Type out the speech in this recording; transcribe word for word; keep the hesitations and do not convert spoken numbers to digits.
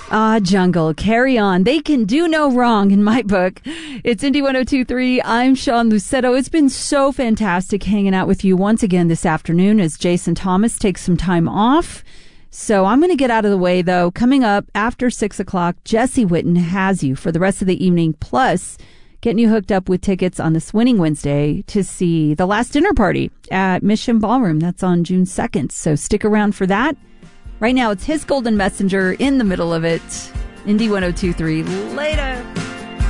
Ah, Jungle, carry on. They can do no wrong in my book. It's Indy one oh two point three. I'm Sean Lucetto. It's been so fantastic hanging out with you once again this afternoon as Jason Thomas takes some time off. So I'm going to get out of the way, though. Coming up after six o'clock, Jesse Witten has you for the rest of the evening, plus getting you hooked up with tickets on this winning Wednesday to see The Last Dinner Party at Mission Ballroom. That's on June second. So stick around for that. Right now, it's his Golden Messenger in the middle of it. Indy one oh two point three. Later.